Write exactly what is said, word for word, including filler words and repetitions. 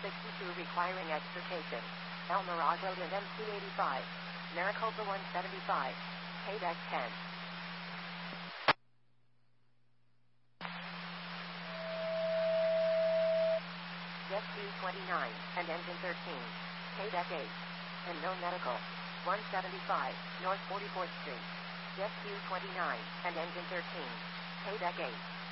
sixty-two requiring extrication. El Mirage Road and M C eighty-five. Maricopa one seventy-five. Paydeck ten. Jet Q twenty-nine and engine thirteen. Paydeck eight. And no medical. one seventy-five, North forty-fourth Street. Jet Q twenty-nine and engine thirteen. Paydeck eight.